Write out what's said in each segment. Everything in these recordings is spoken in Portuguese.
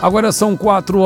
Agora são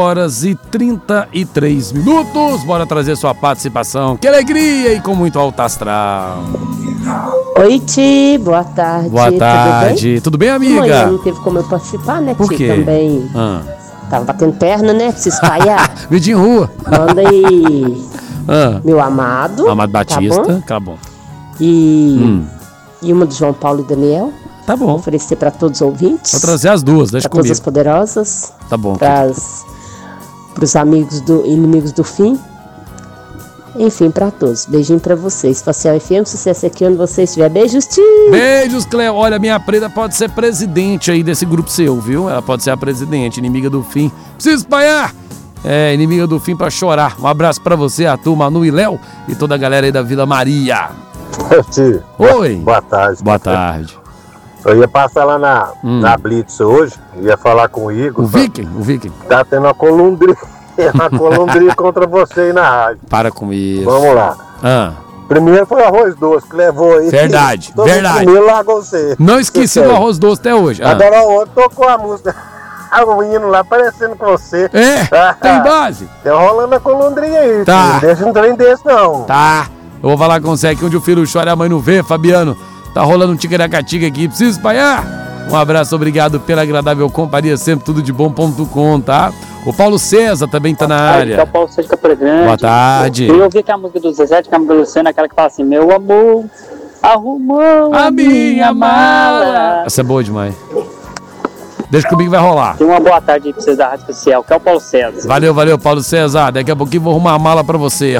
4h33. Bora trazer sua participação. Que alegria e com muito alto astral. Oi, Ti, boa tarde. Boa tarde. Tudo bem, amiga? Amanhã não teve como eu participar, né, Ti? Por quê? Também. Tava batendo perna, né? Preciso espalhar. Vídeo em rua. Manda aí meu amado. Amado Batista. Tá bom. E uma do João Paulo e Daniel. Tá bom. Oferecer para todos os ouvintes. Vou trazer as duas, deixa comigo. Para todas as poderosas. Tá bom. Para os amigos inimigos do fim. Enfim, para todos. Beijinho para vocês. Facial FM, sucesso aqui onde você estiver. Beijos, Ti. Beijos, Cleo. Olha, minha preta pode ser presidente aí desse grupo seu, viu? Ela pode ser a presidente, inimiga do fim. Precisa espalhar. Inimiga do fim pra chorar. Um abraço pra você, Arthur, Manu e Léo e toda a galera aí da Vila Maria. Tio. Oi. Boa tarde. Boa tarde. Eu ia passar lá na Blitz hoje, ia falar com o Igor. O Viking. Tá tendo uma colundria contra você aí na rádio. Para com isso. Vamos lá. Primeiro foi o arroz doce que levou aí. Verdade. Primeiro largou você. Não esqueci do arroz doce até hoje. Agora o outro tocou a música. O hino lá parecendo com você. Tem base. Tá rolando a colundria aí. Tá. Não deixa um trem desse não. Tá. Eu vou falar com você aqui onde o filho chora e a mãe não vê, Fabiano. Tá rolando um ticaracatica aqui. Precisa espalhar? Um abraço, obrigado pela agradável companhia. Sempre tudo de bom.com, tá? O Paulo César também tá na área. É o Paulo César de Capura Grande. Boa tarde. Eu ouvi que a música do Zezé, que a música do Luciano, aquela que fala assim: meu amor, arrumou a minha mala. Essa é boa demais. Deixa comigo, vai rolar. Tem uma boa tarde aí pra vocês da Rádio Especial, que é o Paulo César. Valeu, Paulo César. Daqui a pouquinho vou arrumar a mala pra você.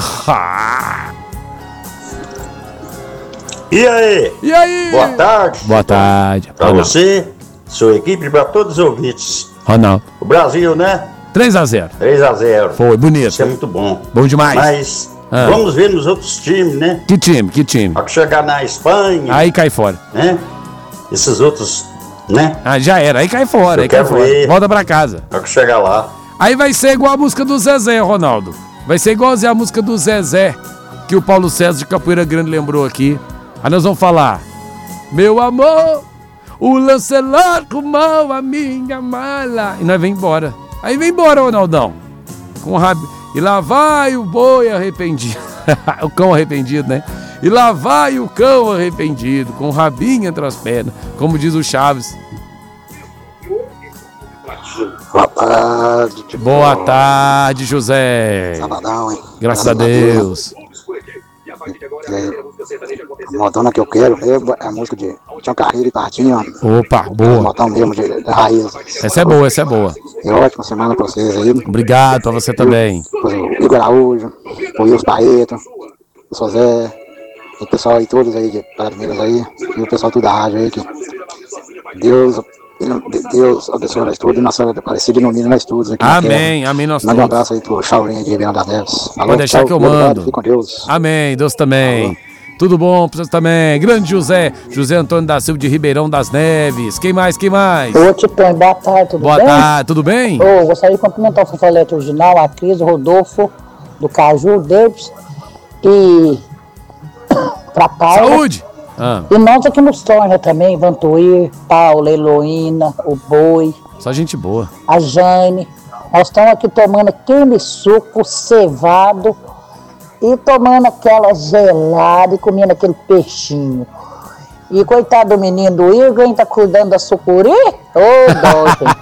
E aí? Boa tarde. Boa tarde. Pra você, sua equipe e pra todos os ouvintes. Ronaldo. O Brasil, né? 3-0. 3-0. Foi, bonito. Isso é muito bom. Bom demais. Mas vamos ver nos outros times, né? Que time? Pra chegar na Espanha. Aí cai fora. Né? Esses outros, né? Já era. Aí cai fora. Ver. Volta pra casa. Pra chegar lá. Aí vai ser igual a música do Zezé, Ronaldo. Vai ser igualzinho a música do Zezé, que o Paulo César de Capoeira Grande lembrou aqui. Aí nós vamos falar: meu amor, o Lancelot arrumou a minha mala. E nós vem embora. Aí vem embora, Ronaldão. Com o E lá vai o boi arrependido. O cão arrependido, né? E lá vai o cão arrependido, com o rabinho entre as pernas, como diz o Chaves. Boa tarde. Boa tarde, José. Sabadão, hein? Graças a Deus. A modona que eu quero é a música de Tião Carreiro e Pardinho. Opa, boa. Modão mesmo de raiz. Essa é boa. E ótima semana pra vocês aí. Obrigado pra você também. O Igor Araújo, o Wilson Barreto, o Sozé, o pessoal aí todos aí de Palmeiras aí, e o pessoal tudo da rádio aí que Deus abençoe nós todos e nossa Aparecida ilumina nós todos aqui. Amém, amém nós todos. Manda um abraço aí pro Chaurinho de Ribeirão das Neves. Pode deixar que eu mando. Fique com Deus. Amém, Deus também. Tudo bom pra você também. Grande José Antônio da Silva de Ribeirão das Neves. Quem mais? Ô, Tipão, boa tarde, tudo bem? Boa tarde, tudo bem? Gostaria de cumprimentar o Fanfolete Original, a Cris, o Rodolfo, do Caju, o Davis e pra Paula. Saúde! E nós aqui no Sônia também, Vantuir, Paula, Heloína, o Boi. Só gente boa. A Jane. Nós estamos aqui tomando aquele suco cevado e tomando aquela gelada e comendo aquele peixinho. E coitado do menino do Igor, hein, tá cuidando da sucuri? Doido.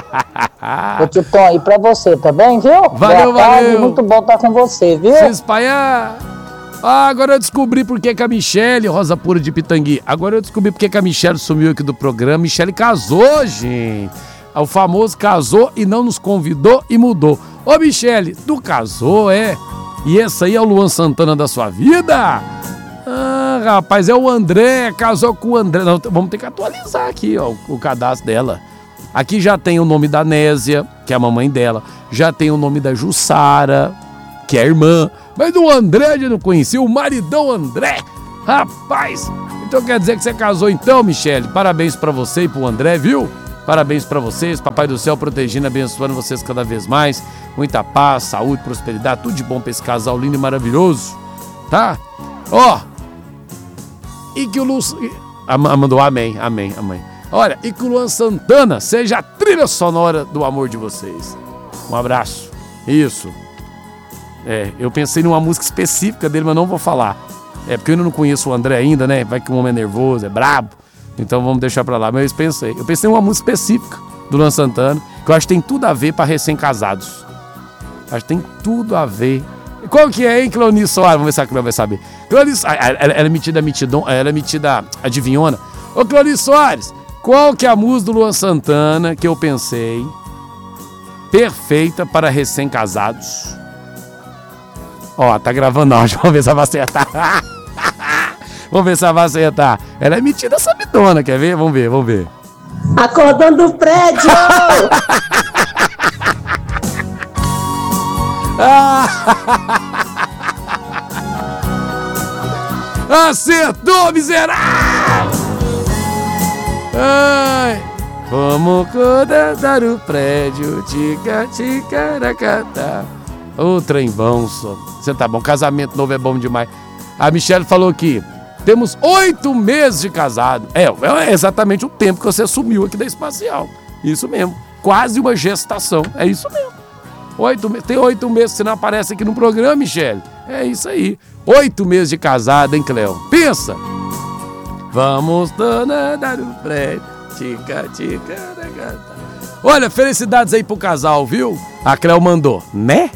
Ô, Titão, aí pra você, tá bem, viu? Valeu. Muito bom estar com você, viu? Se espalhar. Agora eu descobri por que a Michele, Rosa Pura de Pitangui, agora eu descobri por que a Michele sumiu aqui do programa. Michele casou, gente. O famoso casou e não nos convidou e mudou. Ô, Michele, tu casou, é? E esse aí é o Luan Santana da sua vida? Rapaz, é o André, casou com o André. Não, vamos ter que atualizar aqui, ó, o cadastro dela. Aqui já tem o nome da Nésia, que é a mamãe dela. Já tem o nome da Jussara, que é a irmã. Mas do André eu não conhecia, o maridão André. Rapaz, então quer dizer que você casou então, Michele? Parabéns pra você e pro André, viu? Parabéns pra vocês, Papai do Céu protegendo, abençoando vocês cada vez mais. Muita paz, saúde, prosperidade, tudo de bom pra esse casal lindo e maravilhoso, tá? Ó, e que o Lúcio... Mandou amém. Olha, e que o Luan Santana seja a trilha sonora do amor de vocês. Um abraço. Isso. Eu pensei numa música específica dele, mas não vou falar. Porque eu ainda não conheço o André ainda, né? Vai que o homem é nervoso, é brabo. Então vamos deixar pra lá. Mas eu pensei numa música específica do Luan Santana, que eu acho que tem tudo a ver pra recém-casados. Acho que tem tudo a ver. Qual que é, hein, Cleonice Soares? Vamos ver se a Cleo vai saber. Cleonice, ela é metida adivinhona. Ô, Cleonice Soares, qual que é a música do Luan Santana que eu pensei perfeita para recém-casados? Ó, tá gravando áudio, vamos ver se ela vai acertar. Vamos ver se ela vai acertar. Ela é metida sabidona, quer ver? Vamos ver. Acordando do prédio! Acertou, miserável! Ai, vamos acordar o prédio, tica-tica-racata. Ô, trem bom, só. Você tá bom, casamento novo é bom demais. A Michelle falou aqui, temos 8 meses de casado. É exatamente o tempo que você sumiu aqui da Espacial. Isso mesmo, quase uma gestação, é isso mesmo. Tem 8 meses que você não aparece aqui no programa, Michelle. É isso aí, 8 meses de casado, hein, Cleo? Pensa! Vamos dar o prédio, tica-tica-racata. Olha, felicidades aí pro casal, viu? A Cleo mandou, né?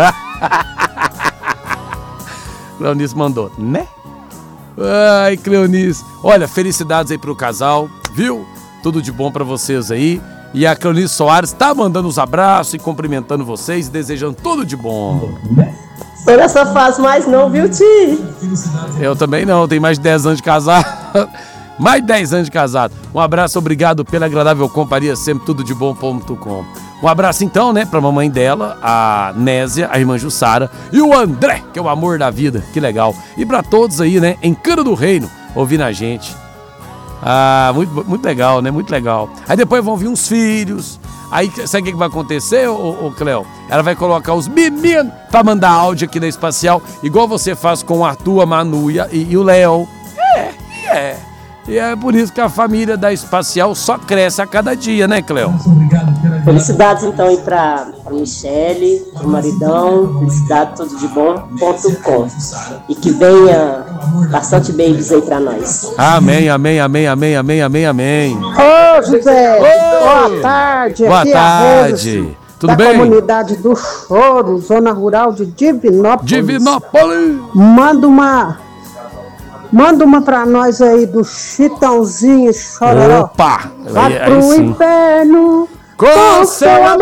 Cleonice mandou, né? Ai, Cleonice. Olha, felicidades aí pro casal, viu? Tudo de bom pra vocês aí. E a Cleonice Soares tá mandando uns abraços e cumprimentando vocês, desejando tudo de bom. Eu nessa fase mais não, viu, Ti? Eu também não, tenho mais de 10 anos de casado. Mais de 10 anos de casado. Um abraço, obrigado pela agradável companhia, sempre tudo de bom.com. Um abraço então, né, pra mamãe dela, a Nésia, a irmã Jussara e o André, que é o amor da vida, que legal. E pra todos aí, né, em Cana do Reino, ouvindo a gente. Muito legal, né, muito legal. Aí depois vão vir uns filhos. Aí, sabe o que vai acontecer, ô Cleo? Ela vai colocar os meninos pra mandar áudio aqui na Espacial, igual você faz com o Arthur, a Manu e o Léo. E é por isso que a família da Espacial só cresce a cada dia, né, Cleo? Felicidades então aí pra Michele, pro maridão, felicidade, tudo de bom.com. E que venha bastante babies aí pra nós. Amém. Ô, José, boa tarde. Boa aqui tarde. É a Tudo da bem? comunidade do Choro, zona rural de Divinópolis. Manda uma pra nós aí do Chitãozinho Chororó. Opa! Vai Aí pro sim. inferno Com seu amor!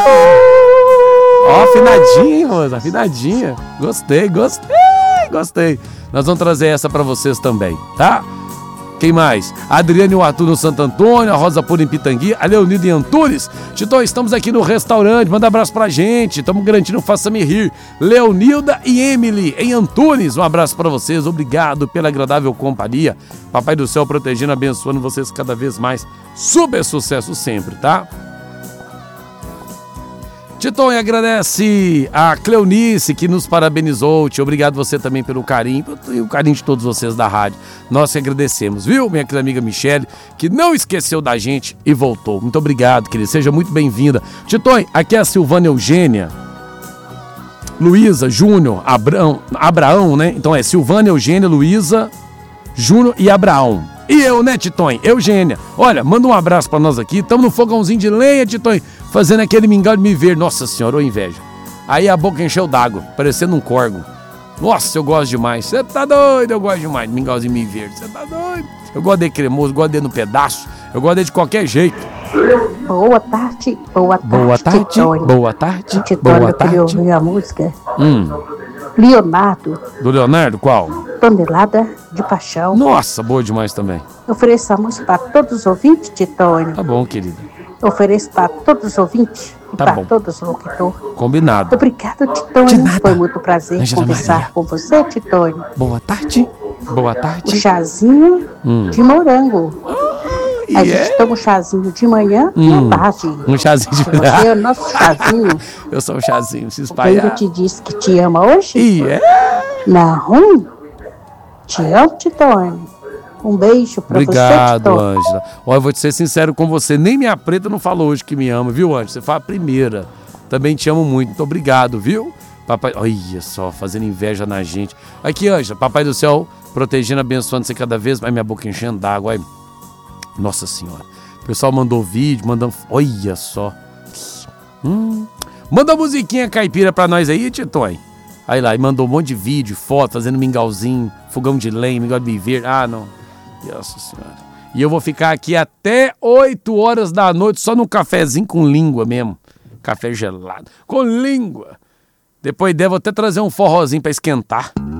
Ó, afinadinha, moça, afinadinha. Gostei. Nós vamos trazer essa pra vocês também, tá? Quem mais? A Adriane e o Arthur no Santo Antônio, a Rosa Pura em Pitangui, a Leonida em Antunes. Titão, estamos aqui no restaurante, manda abraço pra gente, estamos garantindo Faça-me Rir. Leonilda e Emily em Antunes, um abraço pra vocês, obrigado pela agradável companhia. Papai do Céu protegendo, abençoando vocês cada vez mais. Super sucesso sempre, tá? Titão, e agradece a Cleonice que nos parabenizou. Obrigado você também pelo carinho e o carinho de todos vocês da rádio. Nós que agradecemos, viu? Minha querida amiga Michele, que não esqueceu da gente e voltou. Muito obrigado, querida. Seja muito bem-vinda. Titão, aqui é a Silvana Eugênia, Luísa, Júnior, Abraão, né? Então é Silvana, Eugênia, Luísa, Júnior e Abraão. E eu, né, Titões? Eugênia. Olha, manda um abraço pra nós aqui. Estamos no fogãozinho de lenha, Titões, fazendo aquele mingau de me ver. Nossa senhora, ô inveja. Aí a boca encheu d'água, parecendo um córgo. Nossa, eu gosto demais. Você tá doido? Eu gosto demais de mingauzinho me verde. Você tá doido? Eu gosto dele cremoso, gosto dele no pedaço. Eu gosto dele de qualquer jeito. Boa tarde. Boa tarde. Titone. Boa tarde. Titone, Boa eu queria tarde. ouvir a música. Leonardo. Do Leonardo, qual? Tonelada de Paixão. Nossa, boa demais também. Eu ofereço a música para todos os ouvintes, Titone. Tá bom, querida. Eu ofereço para todos os ouvintes e Tá para bom. todos os locutores. Combinado. Obrigado, Titone. De nada. Foi muito prazer Angela conversar Maria. com você, Titone. Boa tarde. Boa O tarde. chazinho de morango. A E gente toma um chazinho de manhã e à tarde. Um chazinho de Você é o nosso chazinho. Eu sou um chazinho, se Quem espalhar. te disse que te ama hoje? E é. Não. Te amo, Titone. Um beijo pra Obrigado, você, Tito. Ângela. Olha, eu vou te ser sincero com você. Nem minha preta não falou hoje que me ama, viu, Ângela? Você foi a primeira. Também te amo muito. Muito obrigado, viu? Papai, olha só, fazendo inveja na gente. Aqui, Ângela, Papai do Céu, protegendo, abençoando você cada vez mais. Minha boca enchendo d'água. Ai, nossa Senhora. O pessoal mandou vídeo, mandando... Olha só. Manda a musiquinha caipira pra nós aí, Titonho. Aí lá, e mandou um monte de vídeo, foto, fazendo mingauzinho, fogão de lenha, mingau de viver. Ah, não. Nossa Senhora. E eu vou ficar aqui até 8 horas da noite, só num cafezinho com língua mesmo. Café gelado. Com língua. Depois vou até trazer um forrozinho pra esquentar.